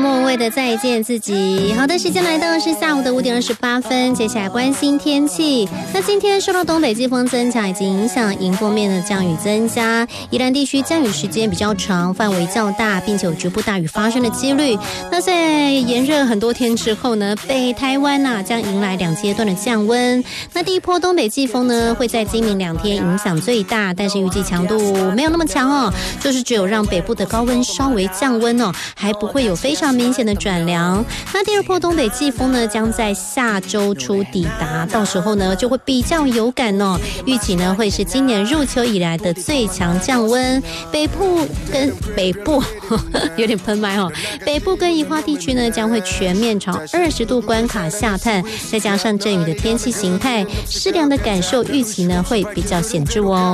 莫文蔚的再见自己。好的，时间来到是下午的5点28分，接下来关心天气。那今天受到东北季风增强以及影响，迎风面的降雨增加，宜兰地区降雨时间比较长，范围较大，并且有局部大雨发生的几率。那在炎热很多天之后呢，北台湾将迎来2阶段的降温。那第一波东北季风呢，会在今明2天影响最大，但是预计强度没有那么强哦，就是只有让北部的高温稍微降温哦，还不会有非常明显的转凉。那第二波东北季风呢，将在下周初抵达，到时候呢就会比较有感哦。预期呢会是今年入秋以来的最强降温，北部有点喷麦哦，北部跟宜花地区呢将会全面朝20度关卡下探，再加上阵雨的天气形态，适量的感受预期呢会比较显著哦。